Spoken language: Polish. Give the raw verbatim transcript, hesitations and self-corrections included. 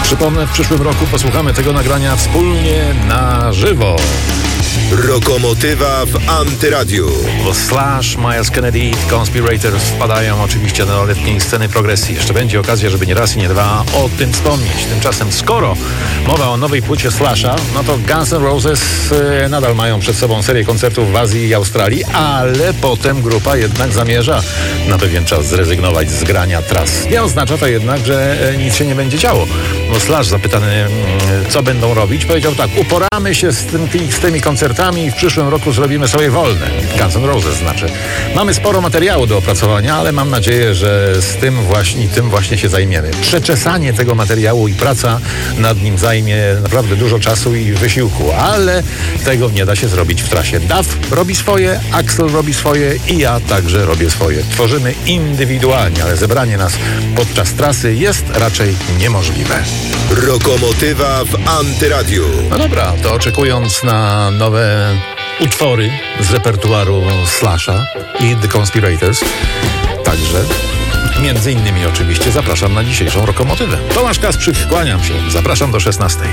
Przypomnę, w przyszłym roku posłuchamy tego nagrania wspólnie na żywo. Rokomotywa w Antyradiu. Bo Slash, Myles Kennedy, Conspirators wpadają oczywiście do letniej sceny progresji. Jeszcze będzie okazja, żeby nie raz i nie dwa o tym wspomnieć. Tymczasem, skoro mowa o nowej płycie Slasha, no to Guns N' Roses e, nadal mają przed sobą serię koncertów w Azji i Australii, ale potem grupa jednak zamierza na pewien czas zrezygnować z grania tras. Nie oznacza to jednak, że e, nic się nie będzie działo. Bo Slash, zapytany, mm, co będą robić, powiedział tak: uporamy się z, tym, z tymi koncertami i w przyszłym roku zrobimy sobie wolne. Guns N' Roses znaczy. Mamy sporo materiału do opracowania, ale mam nadzieję, że z tym właśnie, tym właśnie się zajmiemy. Przeczesanie tego materiału i praca nad nim zajmie naprawdę dużo czasu i wysiłku, ale tego nie da się zrobić w trasie. Duff robi swoje, Axl robi swoje i ja także robię swoje. Tworzymy indywidualnie, ale zebranie nas podczas trasy jest raczej niemożliwe. Rokomotywa w Antyradiu. No dobra, to oczekując na nowe utwory z repertuaru Slasha i The Conspirators, także między innymi oczywiście zapraszam na dzisiejszą Rokomotywę. Tomasz Kasprzyk, kłaniam się. Zapraszam do szesnastej.